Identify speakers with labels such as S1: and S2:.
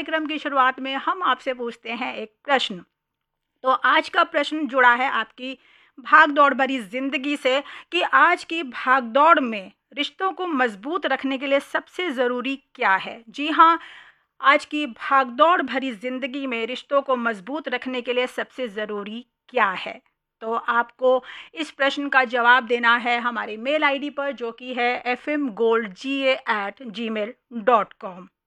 S1: कार्यक्रम की शुरुआत में हम आपसे पूछते हैं एक प्रश्न। तो आज का प्रश्न जुड़ा है आपकी भाग दौड़ भरी जिंदगी से कि आज की भाग दौड़ में रिश्तों को मजबूत रखने के लिए सबसे ज़रूरी क्या है। जी हाँ, आज की भाग दौड़ भरी जिंदगी में रिश्तों को मजबूत रखने के लिए सबसे ज़रूरी क्या है। तो आपको इस प्रश्न का जवाब देना है हमारे मेल आईडी पर, जो कि है fmgoldga@gmail.com।